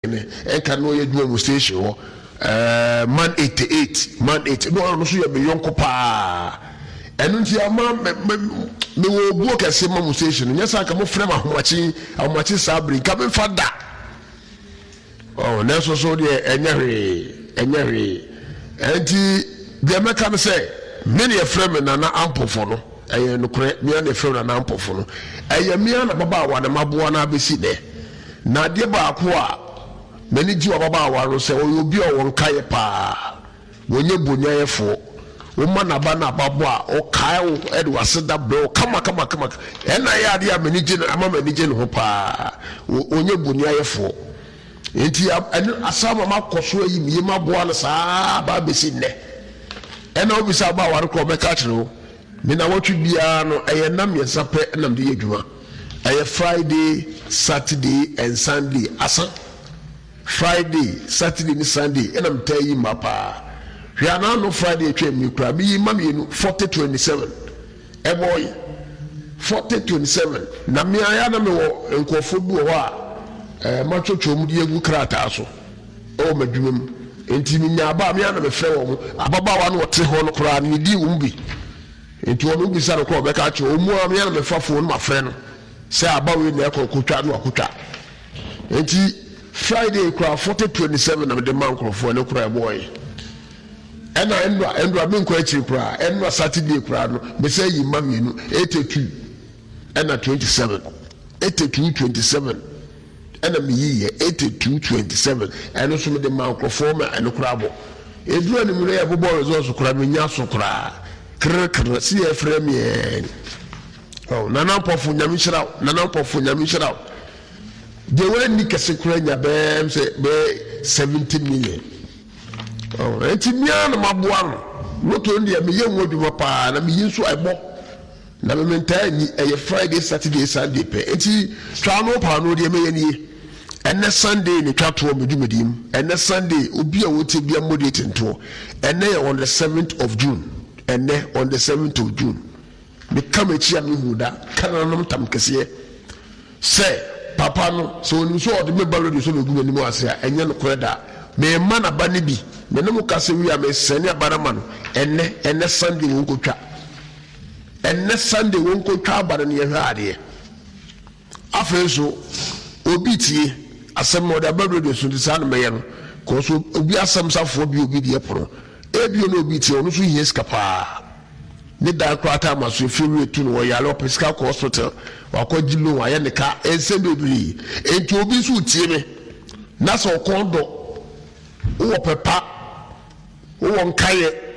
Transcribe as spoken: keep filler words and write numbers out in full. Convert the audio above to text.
enka no ye dwuma station ho eh man eighty-eight man eighty no no so ye be yonko pa enu nti ama me wo buo kese ma station nyesa ka mo frem ahomachi ahomachi sabri ka me fada oh na so so de enya hwe enya hwe enti de meka me say me ne frem na na ampofo no eye no kure me na frem na na ampofo no eye me na baba wa na maboa na abesi de na de ba ko a mani ji wa baba wa ro se obi o won kaye pa wonye bonyayefo wo ma na ba na babo a o kai wo e de waseda bro kama kama kama e na ya de a mani ji na ama mani ji no ho pa wonye bonyayefo enti asama makoso yi mi maboa na sa ba besi ne e na obi sa ba wa ro me ka kire wo me na wotwe bia no e nam yesa pe nam de yedwuma e Friday Saturday and Sunday asa Friday Saturday and Sunday and I'm telling you mapa we are now no Friday twe me kra me mami no forty twenty-seven e boy forty twenty-seven na me aya na me wo enkofo bi wo a eh machocho mu de egu krata so o madwumam enti mi nya ba me ana me frɛ wo ababa wa no wote ho no kra ni di wo mbi enti wo no bi sa no ko be ka che o mu a me ana me fafo no ma frɛ no se abawe na ekotwa no akotwa enti Friday kra forty twenty-seven na de man krofo ne kra boy ena endwa endwa me nkwa chi kra enwa Saturday kra no be say yi mamienu eighty-two ena twenty-seven eighty-two twenty-seven ena me yi eighty-two twenty-seven eno so me de man krofo ma eno kra bo edura ni mu ya bobo results kra me nya so kra kra kra si e frame ye oh nana pofu nyami shira nana pofu nyami shira de we ni kese kura nya be say be seventy million oh enti mia na maboa no moto ndi me ye nwoduma pa na me yinso ebo na me mentai ni e Friday Saturday Sunday pe enti twa no pa no de me ye ni ene Sunday ni twato me dumedim ene Sunday obi a wote bia modate nto ene on the seventh of June ene on the seventh of June me come chia me huda kana no tam kese say papa no so ni so de me balodi so me gu ni mo ase a enye no koreda me ma na ba ne bi me no kase wi a me sene abarama no enne enne Sunday won ko twa enne Sunday won ko twa abara ne yehwa ade afa so obi tie asem mo da balodi so de sa no me ye no ko so obi asem safo bi obi de eporo ebi no obi tie ono so yes kapa ne da kwata maso fiwe tu no ya lo pesca hospital wa ko jilo wa ya ne ka ense bebiri enti obi so tie me na so kondo wo pepa wo nkaye